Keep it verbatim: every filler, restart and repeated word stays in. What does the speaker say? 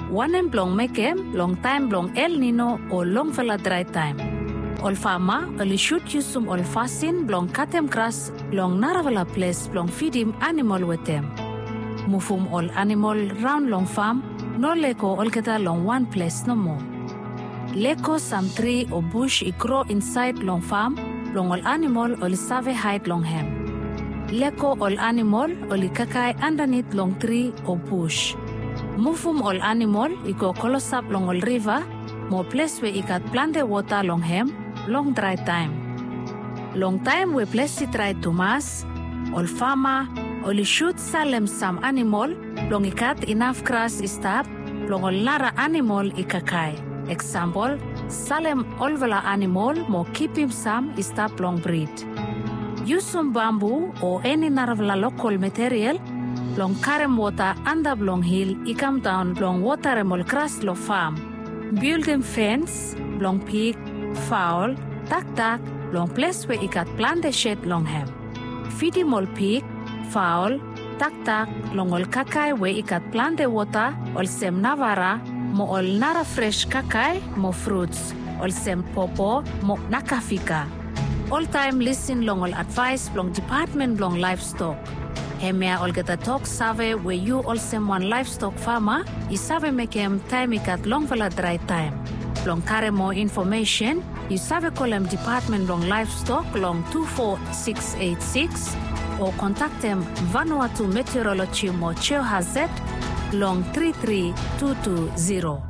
Wanem blong mekem, long time blong El Nino o long vela dry time. Ol fama, oli shoot yusum ol fasin blong katem kras, long naravala place blong feedim animal wetem. Mufum ol animal round long farm, no leko ol keta long one place no more. Leko some tree or bush I grow inside long farm, long ol animal ol save hide long hem. Leko ol animal ol kakai underneath long tree or bush. Mufum ol animal I go kolosap long ol river, mo place where I got plenty water long hem, long dry time. Long time we place it dry to mass, ol farmer, ol shoot salem some animal, long I got enough grass stop, long ol nara animal I kakai. Example, salem olvala animal mo keep him some stop long breed. Use some bamboo or any naravla local material, long carem water under long hill, I come down long water emol grass lo farm. Build them fence, long pig, fowl, tak tak, long place where I got plant the shed long hem. Feed him all pig, fowl, tak tak, long ol kakai where I got plant the water, ol sem navara, mo ol nara fresh kakai, mo fruits, ol sem popo, mo nakafika. All time listen long ol advice long department long livestock. Hemia ol geta talk save where you all sem one livestock farmer, I save make him time I got long vala dry time. Long carry more information, you save call them department long livestock long two four six eight six or contact them Vanuatu Meteorology mo Cheo Hazet long three three two two zero.